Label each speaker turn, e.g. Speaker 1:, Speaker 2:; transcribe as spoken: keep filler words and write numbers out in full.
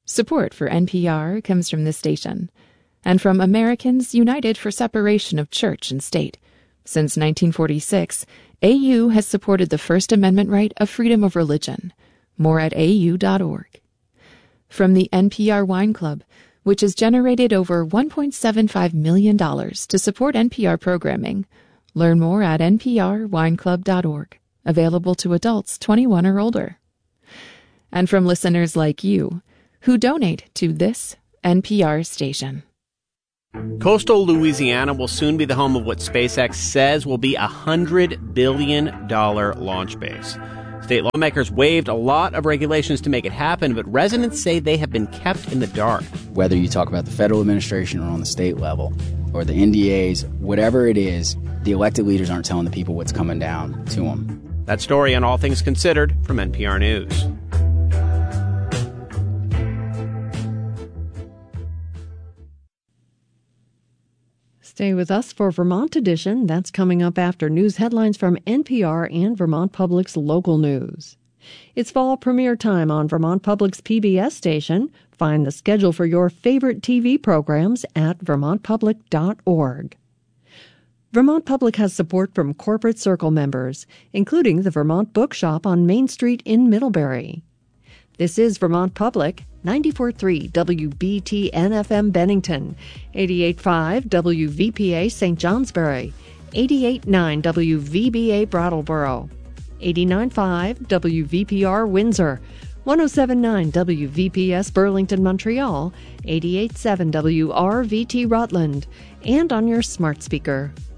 Speaker 1: Support for N P R comes from this station and from Americans United for Separation of Church and State. Since nineteen forty-six, A U has supported the First Amendment right of freedom of religion. More at A U dot org. From the N P R Wine Club, which has generated over one point seven five million dollars to support N P R programming. Learn more at N P R wine club dot org. Available to adults twenty-one or older. And from listeners like you, who donate to this N P R station.
Speaker 2: Coastal Louisiana will soon be the home of what SpaceX says will be a one hundred billion dollars launch base. State lawmakers waived a lot of regulations to make it happen, but residents say they have been kept in the dark.
Speaker 3: Whether you talk about the federal administration or on the state level, or the N D As, whatever it is, the elected leaders aren't telling the people what's coming down to them.
Speaker 2: That story on All Things Considered from N P R News.
Speaker 4: Stay with us for Vermont Edition. That's coming up after news headlines from N P R and Vermont Public's local news. It's fall premiere time on Vermont Public's P B S station. Find the schedule for your favorite T V programs at vermont public dot org. Vermont Public has support from Corporate Circle members, including the Vermont Bookshop on Main Street in Middlebury. This is Vermont Public, ninety-four point three W B T N F M Bennington, eighty-eight point five W V P A Saint Johnsbury, eighty-eight point nine W V B A Brattleboro, eighty-nine point five W V P R Windsor, one oh seven point nine W V P S Burlington, Montreal, eighty-eight point seven W R V T Rutland, and on your smart speaker.